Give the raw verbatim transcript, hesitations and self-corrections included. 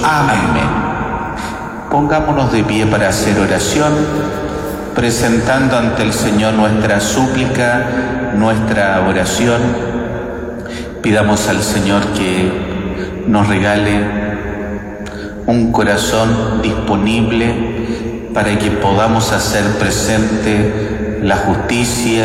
Amén. Pongámonos de pie para hacer oración, presentando ante el Señor nuestra súplica, nuestra oración. Pidamos al Señor que nos regale un corazón disponible para que podamos hacer presente la justicia